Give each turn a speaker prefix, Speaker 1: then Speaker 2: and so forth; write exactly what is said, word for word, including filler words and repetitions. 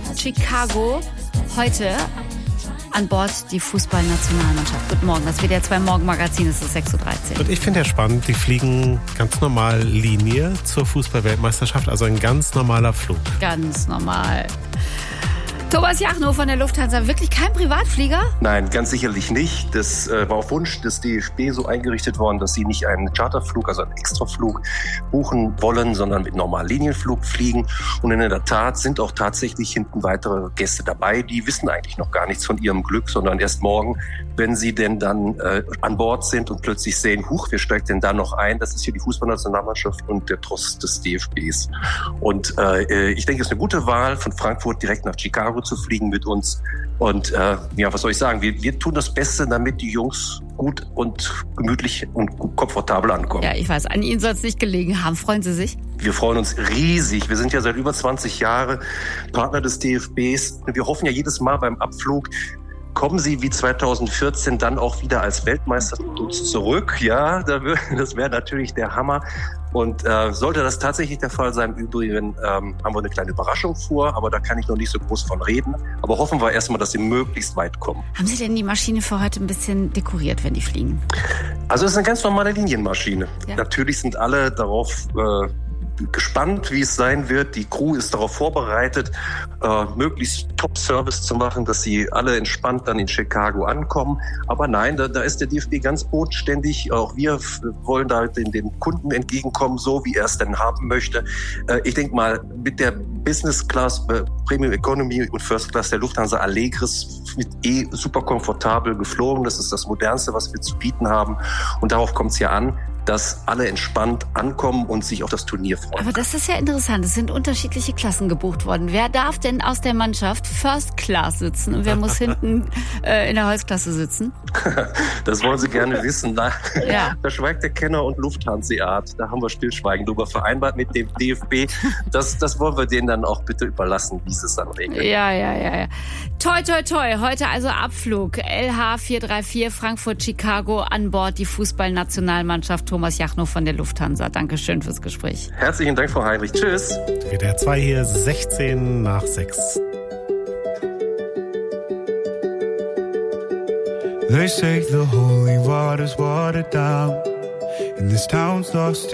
Speaker 1: Chicago. Heute an Bord die Fußballnationalmannschaft. Guten Morgen, das W D R zwei Morgenmagazin, es ist sechs Uhr dreizehn.
Speaker 2: Und ich finde ja spannend, die fliegen ganz normal Linie zur Fußballweltmeisterschaft, also ein ganz normaler Flug.
Speaker 1: Ganz normal. Thomas Jachnow von der Lufthansa, wirklich kein Privatflieger?
Speaker 3: Nein, ganz sicherlich nicht. Das äh, war auf Wunsch des D F B so eingerichtet worden, dass sie nicht einen Charterflug, also einen Extraflug buchen wollen, sondern mit normalen Linienflug fliegen. Und in der Tat sind auch tatsächlich hinten weitere Gäste dabei, die wissen eigentlich noch gar nichts von ihrem Glück, sondern erst morgen, wenn sie denn dann äh, an Bord sind und plötzlich sehen, huch, wer steigt denn da noch ein? Das ist hier die Fußballnationalmannschaft und der Tross des D F Bs. Und äh, ich denke, es ist eine gute Wahl, von Frankfurt direkt nach Chicago zu fliegen mit uns. Und äh, ja, was soll ich sagen? Wir, wir tun das Beste, damit die Jungs gut und gemütlich und komfortabel ankommen.
Speaker 1: Ja, ich weiß, an Ihnen soll es nicht gelegen haben. Freuen Sie sich?
Speaker 3: Wir freuen uns riesig. Wir sind ja seit über zwanzig Jahren Partner des D F Bs. Wir hoffen ja jedes Mal beim Abflug, kommen Sie wie zweitausendvierzehn dann auch wieder als Weltmeister zu uns zurück. Ja, das wäre natürlich der Hammer. Und äh, sollte das tatsächlich der Fall sein, im Übrigen ähm, haben wir eine kleine Überraschung vor, aber da kann ich noch nicht so groß von reden. Aber hoffen wir erstmal, dass Sie möglichst weit kommen.
Speaker 1: Haben Sie denn die Maschine für heute ein bisschen dekoriert, wenn die fliegen?
Speaker 3: Also es ist eine ganz normale Linienmaschine.
Speaker 1: Ja.
Speaker 3: Natürlich sind alle darauf äh, gespannt, wie es sein wird. Die Crew ist darauf vorbereitet, äh, möglichst Top-Service zu machen, dass sie alle entspannt dann in Chicago ankommen. Aber nein, da, da ist der D F B ganz bodenständig. Auch wir f- wollen da den, den Kunden entgegenkommen, so wie er es denn haben möchte. Äh, ich denke mal, mit der Business Class, äh, Premium Economy und First Class der Lufthansa Allegris mit eh super komfortabel geflogen. Das ist das Modernste, was wir zu bieten haben. Und darauf kommt es ja an, dass alle entspannt ankommen und sich auf das Turnier freuen.
Speaker 1: Aber das ist ja interessant. Es sind unterschiedliche Klassen gebucht worden. Wer darf denn aus der Mannschaft First Class sitzen und wer muss hinten äh, in der Holzklasse sitzen?
Speaker 3: Das wollen Sie gerne wissen. Da,
Speaker 1: Ja.
Speaker 3: da schweigt der Kenner und Lufthansa-Art. Da haben wir Stillschweigen drüber vereinbart mit dem D F B. Das, das wollen wir denen dann auch bitte überlassen, wie sie es dann regeln.
Speaker 1: Ja, ja, ja, ja. Toi, toi, toi. Heute also Abflug. L H vier drei vier Frankfurt-Chicago an Bord die Fußballnationalmannschaft. Thomas Jachnow von der Lufthansa. Dankeschön fürs Gespräch.
Speaker 3: Herzlichen Dank, Frau Heinrich. Tschüss.
Speaker 2: W D R zwei hier, sechzehn nach sechs.
Speaker 4: They say the holy water's watered down, and this town's lost